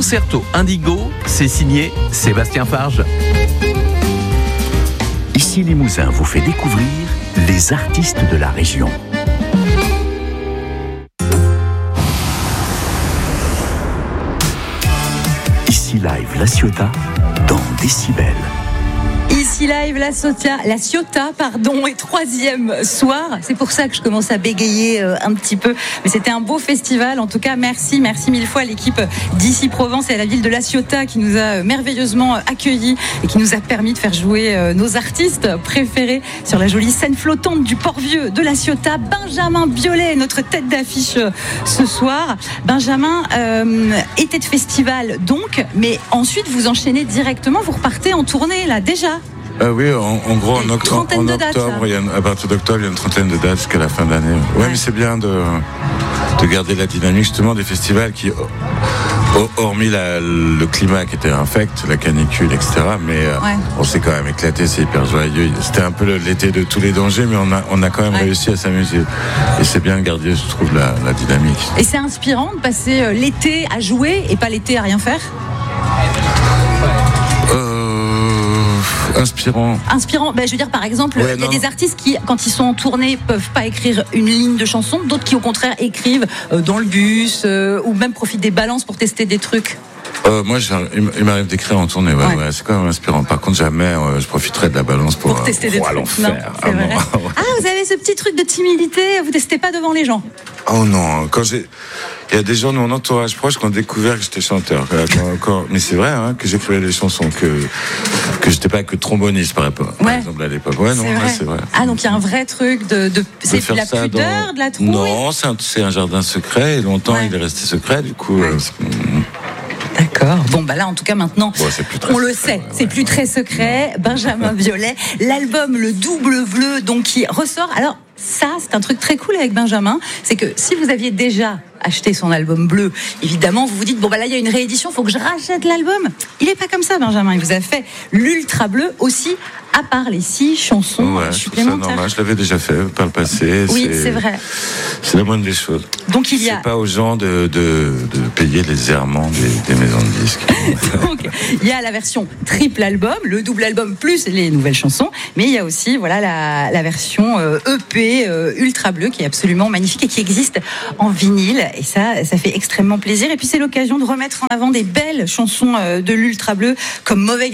Concerto Indigo, c'est signé Sébastien Farge. Ici Limousin vous fait découvrir les artistes de la région. Ici Live La Ciotat dans Décibel. Ici Live La Ciotat, est troisième soir. C'est pour ça que je commence à bégayer un petit peu. Mais c'était un beau festival. En tout cas, merci mille fois à l'équipe d'Ici Provence et à la ville de La Ciotat qui nous a merveilleusement accueillis et qui nous a permis de faire jouer nos artistes préférés sur la jolie scène flottante du Port-Vieux de La Ciotat. Benjamin Biolay, notre tête d'affiche ce soir. Benjamin, été de festival donc, mais ensuite vous enchaînez directement, vous repartez en tournée là déjà. Oui, en gros, en octobre, à partir d'octobre, il y a une trentaine de dates jusqu'à la fin de l'année. Ouais, mais c'est bien de garder la dynamique justement des festivals qui, hormis le climat qui était infect, la canicule, etc. Mais on s'est quand même éclaté, c'est hyper joyeux. C'était un peu l'été de tous les dangers, mais on a quand même réussi à s'amuser. Et c'est bien de garder, je trouve, la dynamique. Et c'est inspirant de passer l'été à jouer et pas l'été à rien faire ? Inspirant. Je veux dire, par exemple, il y a des artistes qui, quand ils sont en tournée, peuvent pas écrire une ligne de chanson, d'autres qui, au contraire, écrivent dans le bus ou même profitent des balances pour tester des trucs. Moi, il m'arrive d'écrire en tournée, c'est quand même inspirant. Par contre, jamais je profiterai de la balance pour tester des trucs. L'enfer. Vous avez ce petit truc de timidité, vous testez pas devant les gens. Oh non, il y a des gens de mon entourage proche qui ont découvert que j'étais chanteur. Mais c'est vrai que j'écrivais des chansons, que j'étais pas que tromboniste par exemple à l'époque. C'est vrai. Ah, donc il y a un vrai truc c'est de la pudeur, de la trouille. Non, c'est un jardin secret et longtemps il est resté secret, du coup. D'accord. Bon, là, en tout cas, maintenant, on le sait, c'est plus très secret. Benjamin Biolay, l'album Le Double Bleu, donc, qui ressort. Alors, ça, c'est un truc très cool avec Benjamin, c'est que si vous aviez déjà acheté son album bleu, évidemment, vous vous dites, là, il y a une réédition, faut que je rachète l'album. Il est pas comme ça, Benjamin. Il vous a fait l'Ultra Bleu aussi, à part les 6 chansons supplémentaires. C'est normal, je l'avais déjà fait par le passé. Oui, c'est vrai. C'est la moindre des choses. Donc, c'est pas aux gens de payer les errements des maisons de disques. Donc, il y a la version triple album, le double album plus les nouvelles chansons, mais il y a aussi, la version EP Ultra Bleu qui est absolument magnifique et qui existe en vinyle. Et ça fait extrêmement plaisir. Et puis, c'est l'occasion de remettre en avant des belles chansons de l'Ultra Bleu, comme Mauvais